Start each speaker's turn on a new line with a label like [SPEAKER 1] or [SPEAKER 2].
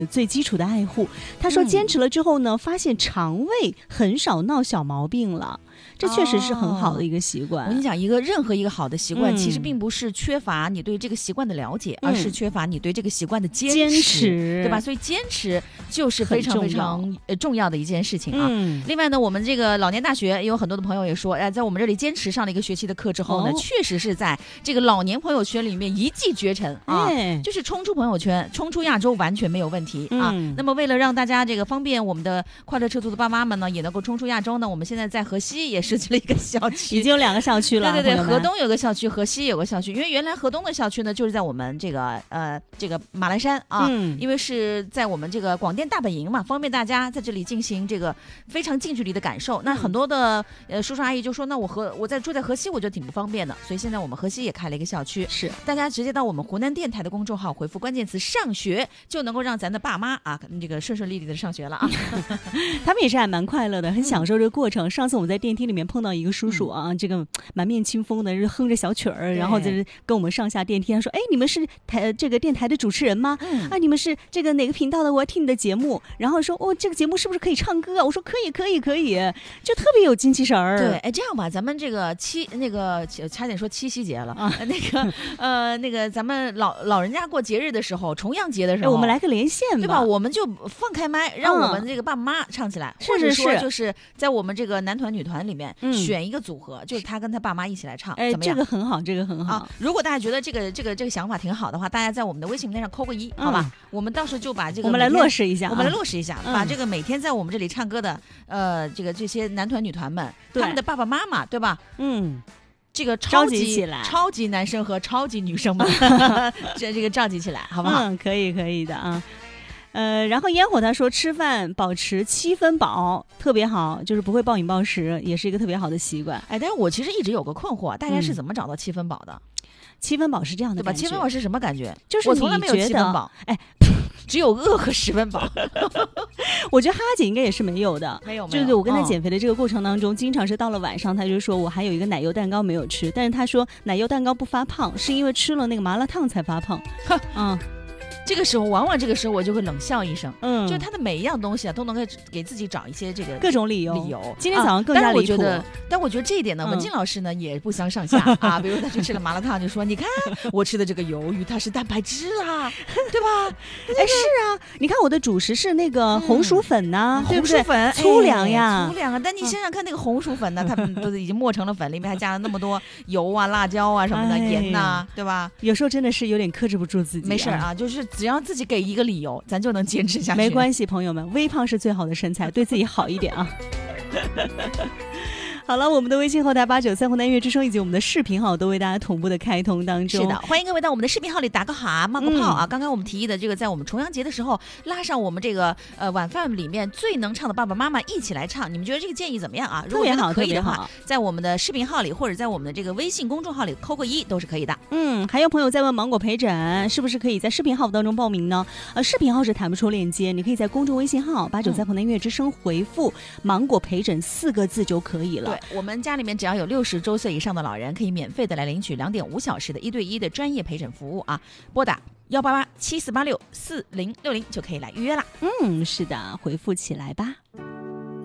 [SPEAKER 1] 最基础的爱护。他说坚持了之后呢，发现肠胃很少闹小毛病了，这确实是很好的一个习惯。
[SPEAKER 2] 我跟你讲，任何一个好的习惯，其实并不是缺乏你对这个习惯的了解，而是缺乏你对这个习惯的坚持，对吧？所以坚持就是非常非常重要的一件事情啊。另外呢，我们这个老年大学也有很多的朋友也说，在我们这里坚持上了一个学期的课之后呢，确实是在这个老年朋友圈里面一骑绝尘啊，就是冲出朋友圈，冲出亚洲完全没有问题啊。那么为了让大家这个方便我们的快乐车族的爸妈们呢，也能够冲出亚洲呢，我们现在在河西也设计了一个校区，
[SPEAKER 1] 已经有2个校区了。
[SPEAKER 2] 对对对，河东有个校区，河西有个校区。因为原来河东的校区呢，就是在我们这个马栏山啊，因为是在我们这个广电大本营嘛，方便大家在这里进行这个非常近距离的感受。那很多的叔叔阿姨就说，那我住在河西，我觉得挺不方便的。所以现在我们河西也开了一个校区，
[SPEAKER 1] 是
[SPEAKER 2] 大家直接到我们湖南电台的公众号回复关键词上学，就能够让咱的爸妈啊这个顺顺利利的上学了啊。
[SPEAKER 1] 他们也是还蛮快乐的，很享受这个过程。上次我们在电梯里面碰到一个叔叔啊，这个满面清风的，哼着小曲儿，然后就是跟我们上下电梯，他说：“哎，你们是这个电台的主持人吗？啊，你们是这个哪个频道的？我要听你的节目。”然后说：“哦，这个节目是不是可以唱歌啊？”我说：“可以，就特别有精气神儿。”
[SPEAKER 2] 对，哎，这样吧，咱们这个差点说七夕节了啊，那个咱们老人家过节日的时候，重阳节的时候，
[SPEAKER 1] 我们来个连线吧，
[SPEAKER 2] 对吧？我们就放开麦，让我们这个爸妈唱起来，或者说就是在我们这个男团女团里面选一个组合，就是他跟他爸妈一起来唱，怎么样？
[SPEAKER 1] 这个很好，这个很好。
[SPEAKER 2] 如果大家觉得这个想法挺好的话，大家在我们的微信平台上扣个1，好吧？我们到时候就把这个
[SPEAKER 1] 我们来落实一下，
[SPEAKER 2] 把这个每天在我们这里唱歌的这些男团女团们，他们的爸爸妈妈，对吧？这个超级男生和超级女生们，这个召集起来，好不好？
[SPEAKER 1] 可以的啊。然后烟火他说吃饭保持7分饱特别好，就是不会暴饮暴食，也是一个特别好的习惯。
[SPEAKER 2] 哎，但是我其实一直有个困惑，大家是怎么找到7分饱的
[SPEAKER 1] ？7分饱是这样的，
[SPEAKER 2] 对吧？7分饱是什么感觉？
[SPEAKER 1] 就是
[SPEAKER 2] 我从来没有7分饱，
[SPEAKER 1] 哎，
[SPEAKER 2] 只有饿和10分饱。
[SPEAKER 1] 我觉得哈哈姐应该也是没有的，
[SPEAKER 2] 没有。
[SPEAKER 1] 对，我跟她减肥的这个过程当中，经常是到了晚上，她就说我还有一个奶油蛋糕没有吃，但是她说奶油蛋糕不发胖，是因为吃了那个麻辣烫才发胖。
[SPEAKER 2] 这个时候，往往这个时候我就会冷笑一声，就是他的每一样东西啊，都能给自己找一些这个
[SPEAKER 1] 各种理由。今天早上更加离谱。
[SPEAKER 2] 但我觉得这一点呢，文静老师呢也不相上下啊。比如他去吃了麻辣烫，就说：“你看我吃的这个鱿鱼，它是蛋白质啊，对吧？”
[SPEAKER 1] 哎，是啊，你看我的主食是那个红薯粉呐，
[SPEAKER 2] 红薯粉
[SPEAKER 1] 粗粮呀，
[SPEAKER 2] 粗粮啊。但你想想看，那个红薯粉呢，它都已经磨成了粉，里面还加了那么多油啊、辣椒啊什么的，盐呐，对吧？
[SPEAKER 1] 有时候真的是有点克制不住自己。
[SPEAKER 2] 没事啊，就是只要自己给一个理由，咱就能坚持下去。
[SPEAKER 1] 没关系，朋友们，微胖是最好的身材，对自己好一点啊。好了，我们的微信后台893湖南音乐之声以及我们的视频号都为大家同步的开通当中。
[SPEAKER 2] 是的，欢迎各位到我们的视频号里打个哈冒个泡啊！刚刚我们提议的这个，在我们重阳节的时候拉上我们这个晚饭里面最能唱的爸爸妈妈一起来唱，你们觉得这个建议怎么样啊？如果觉得可以的话，在我们的视频号里或者在我们的这个微信公众号里扣个1都是可以的。
[SPEAKER 1] 还有朋友在问芒果陪诊是不是可以在视频号当中报名呢？视频号是弹不出链接，你可以在公众微信号893湖南音乐之声回复芒果陪诊4个字就可以了。
[SPEAKER 2] 对，我们家里面只要有60周岁以上的老人，可以免费的来领取2.5小时的1对1的专业陪诊服务啊！拨打18874864060就可以来预约啦。
[SPEAKER 1] 是的，回复起来吧。